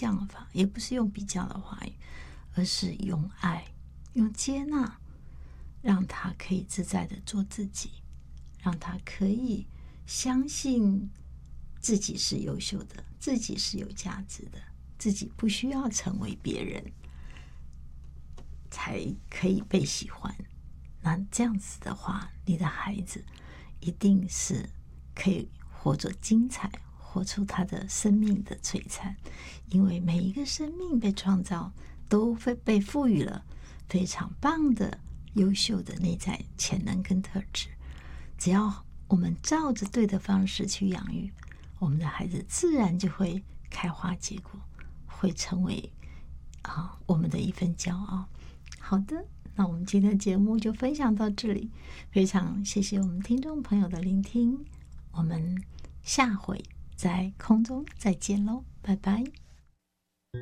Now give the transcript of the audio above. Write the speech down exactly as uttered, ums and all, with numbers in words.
这样的法，也不是用比较的话语，而是用爱，用接纳，让他可以自在的做自己，让他可以相信自己是优秀的，自己是有价值的，自己不需要成为别人才可以被喜欢。那这样子的话，你的孩子一定是可以活着精彩，活出他的生命的璀璨。因为每一个生命被创造都会被赋予了非常棒的优秀的内在潜能跟特质，只要我们照着对的方式去养育，我们的孩子自然就会开花结果，会成为啊我们的一份骄傲。好的，那我们今天的节目就分享到这里，非常谢谢我们听众朋友的聆听，我们下回在空中再见喽，拜拜。